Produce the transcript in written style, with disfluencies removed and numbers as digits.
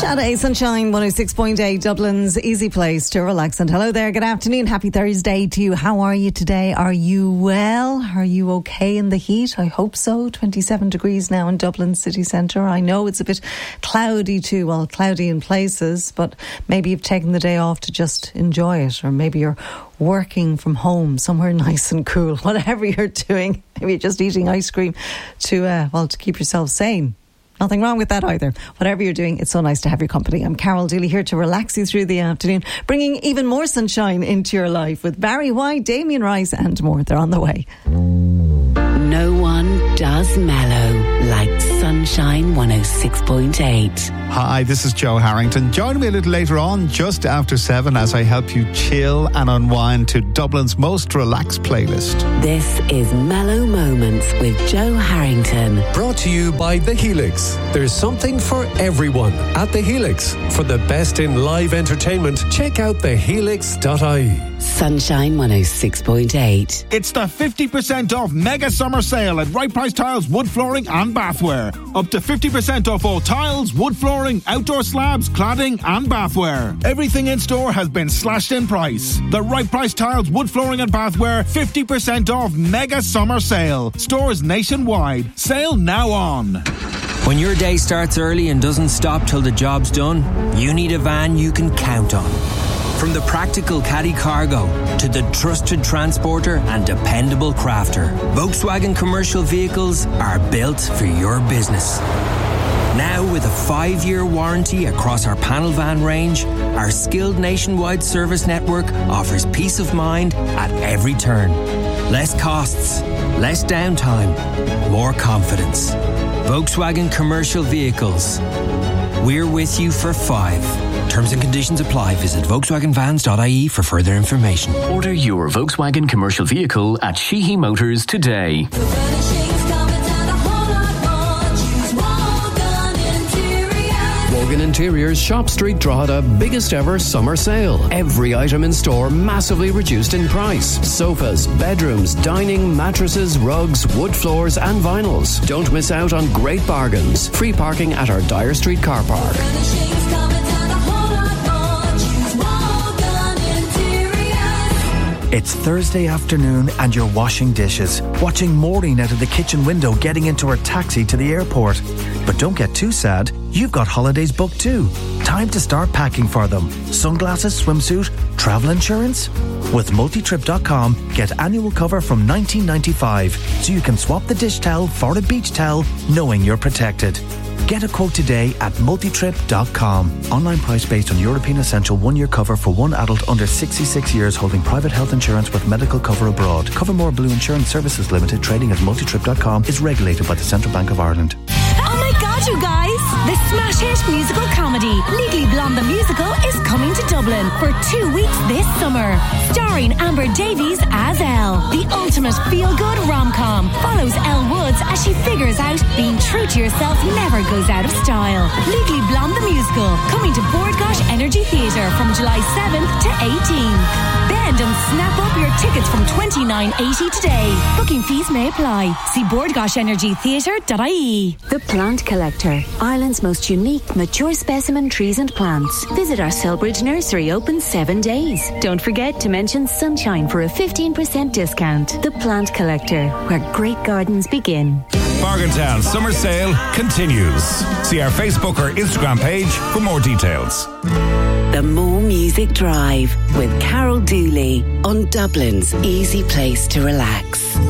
Saturday Sunshine 106.8, Dublin's easy place to relax. And hello there, good afternoon, happy Thursday to you. How are you today? Are you well? Are you okay in the heat? I hope so. 27 degrees now in Dublin city centre. I know it's a bit cloudy too, well, cloudy in places, but maybe you've taken the day off to just enjoy it, or maybe you're working from home somewhere nice and cool. Whatever you're doing, maybe you're just eating ice cream to keep yourself sane. Nothing wrong with that either. Whatever you're doing, it's so nice to have your company. I'm Carol Dooley, here to relax you through the afternoon, bringing even more sunshine into your life with Barry White, Damien Rice and more. They're on the way. No one does mellow like Sunshine 106.8. Hi, this is Joe Harrington. Join me a little later on, just after 7, as I help you chill and unwind to Dublin's most relaxed playlist. This is Mellow Moments with Joe Harrington. Brought to you by The Helix. There's something for everyone at The Helix. For the best in live entertainment, check out thehelix.ie. Sunshine 106.8. It's the 50% off mega summer sale at Right Price Tiles, wood flooring and bathware. Up to 50% off all tiles, wood flooring, outdoor slabs, cladding and bathware. Everything in store has been slashed in price. The Right Price Tiles, wood flooring and bathware 50% off mega summer sale. Stores nationwide. Sale now on. When your day starts early and doesn't stop till the job's done, you need a van you can count on. From the practical caddy cargo to the trusted transporter and dependable crafter, Volkswagen commercial vehicles are built for your business. Now with a 5-year warranty across our panel van range, our skilled nationwide service network offers peace of mind at every turn. Less costs, less downtime, more confidence. Volkswagen commercial vehicles. We're with you for 5. Terms and conditions apply. Visit VolkswagenVans.ie for further information. Order your Volkswagen commercial vehicle at Sheehy Motors today. Morgan Interiors Shop Street Drogheda biggest ever summer sale. Every item in store massively reduced in price. Sofas, bedrooms, dining, mattresses, rugs, wood floors and vinyls. Don't miss out on great bargains. Free parking at our Dyer Street car park. It's Thursday afternoon and you're washing dishes, watching Maureen out of the kitchen window getting into her taxi to the airport. But don't get too sad, you've got holidays booked too. Time to start packing for them. Sunglasses, swimsuit, travel insurance? With multitrip.com, get annual cover from $19.95 so you can swap the dish towel for a beach towel knowing you're protected. Get a quote today at multitrip.com. Online price based on European Essential 1-year cover for one adult under 66 years holding private health insurance with medical cover abroad. Covermore Blue Insurance Services Limited, trading as multitrip.com, is regulated by the Central Bank of Ireland. Oh my God, you guys! The smash hit musical comedy Legally Blonde the Musical is coming to Dublin for 2 weeks this summer. Starring Amber Davies as Elle. The ultimate feel-good rom-com follows Elle Woods as she figures out being true to yourself never goes out of style. Legally Blonde the Musical, coming to Bord Gáis Energy Theatre from July 7th to 18th. Bend and snap up your tickets from $29.80 today. Booking fees may apply. See bordgaishenergytheatre.ie. The Plant Collector, Ireland's most unique, mature specimen trees and plants. Visit our Selbridge nursery, open 7 days. Don't forget to mention Sunshine for a 15% discount. The Plant Collector, where great gardens begin. Bargaintown Summer Sale continues. See our Facebook or Instagram page for more details. The More Music Drive with Carol Dooley on Dublin's easy place to relax.